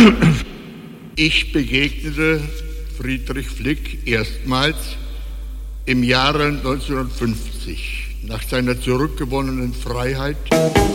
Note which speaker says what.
Speaker 1: Ich begegnete Friedrich Flick erstmals im Jahre 1950, nach seiner zurückgewonnenen Freiheit.